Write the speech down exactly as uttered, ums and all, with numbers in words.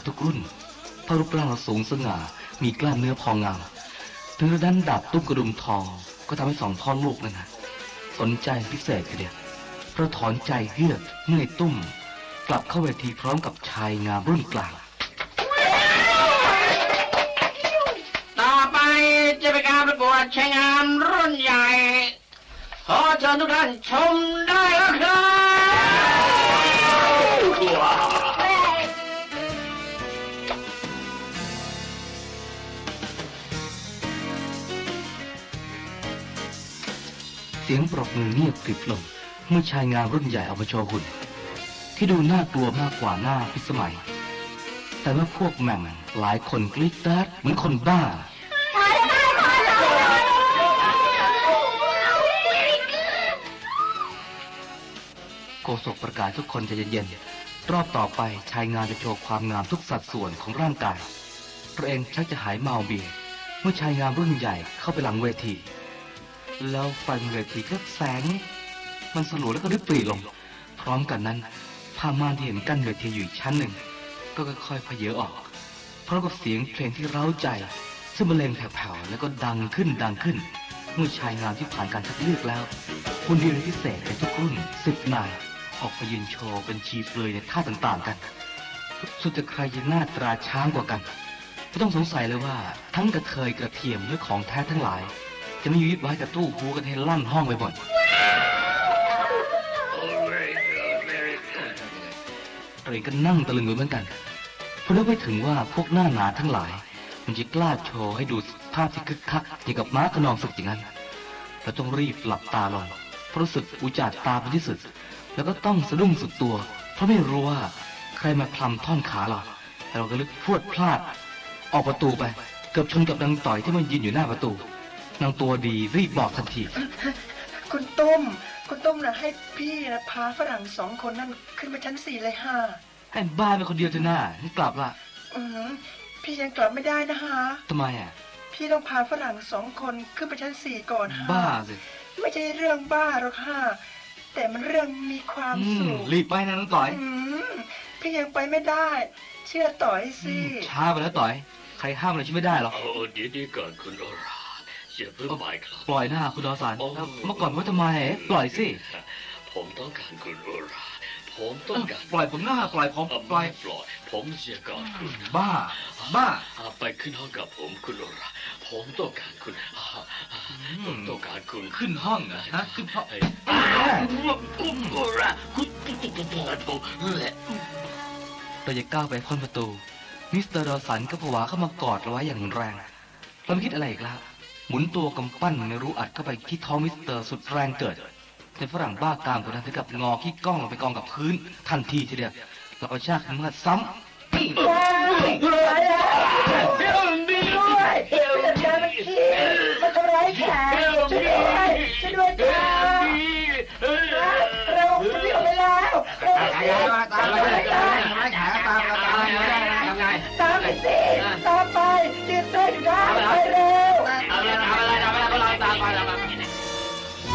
ทุกรุ่นเพราะรูปร่างเราสูงสง่ามีกล้ามเนื้อพองามถึงกระนั้นดาบตุ้มกระดุมทองก็ทำให้สองพ่อลูกนั่นนะสนใจพิเศษทีเดียวเพราะถอนใจเฮือกเมื่อตุ้มกลับเข้าเวทีพร้อมกับชายงามรุ่นกลางต่อไปจะเป็นการประกวดชายงามรุ่นใหญ่ขอเชิญทุกท่านชมได้แล้วครับเสียงปรบมือเงียบกริบลงเมื่อชายงามรุ่นใหญ่เอามาโชว์หุ่นที่ดูน่ากลัวมากกว่าหน้าพิสมัยแต่เมื่อพวกแม่งหลายคนกรี๊ดกราดเหมือนคนบ้าโกศกประกาศทุกคนใจเย็นๆรอบต่อไปชายงามจะโชว์ความงามทุกสัดส่วนของร่างกายตัวเองชักจะหายเมาเบียเมื่อชายงามรุ่นใหญ่เข้าไปหลังเวทีแล้วไฟบนเวทีก็แสงมันสลัวแล้วก็ริบปรีลงพร้อมกันนั้นผ้าม่านที่เห็นกั้นเวทีอยู่ชั้นหนึ่งก็ค่อยๆเพเยอออกเพราะกับเสียงเพลงที่เร้าใจซึ่งบรรเลงแผ่วๆแล้วก็ดังขึ้นดังขึ้นเมื่อชายงามที่ผ่านการคัดเลือกแล้วคนดีเลยพิเศษในทุกรุ่นสิบนายออกไปยืนโชว์เป็นชีเปลือยในท่าต่างๆกันสุดจะใครจะหน้าตราช้างกว่ากันไม่ต้องสงสัยเลยว่าทั้งกระเทยกระเทียมและของแท้ทั้งหลายจะไม่ยึดไว้กับตู้หูกันให้ลั่นห้องไปหมดเรนก็นั่งตะลึงอยู่เหมือนกันเพราะนึกไม่ถึงว่าพวกหน้าหนาทั้งหลายมันจะกล้าโชว์ให้ดูภาพที่คึกคักอย่างกับม้าขนองศึกอย่างนั้นเราต้องรีบหลับตาลงเพราะรู้สึกอุจจาตาเป็นที่สุดแล้วก็ต้องสะดุ้งสุดตัวเพราะไม่รู้ว่าใครมาคลำท่อนขาเราแต่เราก็ลึกพรวดพลาดออกประตูไปเกือบชนกับนางต่อยที่มันยืนอยู่หน้าประตูนางตัวดีรีบบอกทันทีคุณตุ้มคุณตุ้มนะให้พี่นะพาฝรั่งสองคนนั่นขึ้นไปชั้นสี่เลยฮะให้บ้าเป็นคนเดียวเถอะนะนี่กลับละอืมพี่ยังกลับไม่ได้นะฮะทำไมอ่ะพี่ต้องพาฝรั่งสองคนขึ้นไปชั้นสี่ก่อนฮะบ้าสิไม่ใช่เรื่องบ้าหรอกฮะแต่มันเรื่องมีความสุขรีบไปนะน้องต่อยพี่ยังไปไม่ได้เชื่อต่อยสิช้าไปแล้วต่อยใครห้ามอะไรช่วยไม่ได้หรอกเดี๋ยวดีก่อนคุณโอราอย่าเพิ่งไปครับปล่อยหน้าคุณดอสันเมื่อก่อนว่าทำไมปล่อยสิผมต้องการคุณโอราผมต้องการปล่อยผมหน้าปล่อยผมปล่อยปล่อยผมเสียก่อนคุณบ้าบ้าไปขึ้นห้องกับผมคุณโอราผมต้องการคุณผมต้องการคุณขึ้นห้องนะฮะขึ้นห้องคุณโอราคุณเราจะก้าวไปพ้นประตูมิสเตอร์ดอสันก็ผวาเข้ามากอดเราไว้อย่างแรงเราไม่คิดอะไรอีกแล้วหมุนตัวกำปั้นในรูอัดเข้าไปที่ท้องมิสเตอร์สุดแรงเกิดแต่ฝรั่งบ้ากามคนนั้นถึงกับงอขี้ก้องลงไปกองกับพื้นทันทีทีเดียวเรากระชากขึ้นมาซ้ำช่วยด้วยเดี๋ยวจะมาขี้มาทำร้ายแขกช่วยด้วยช่วยด้วยจ้าเราวิ่งไปแล้ว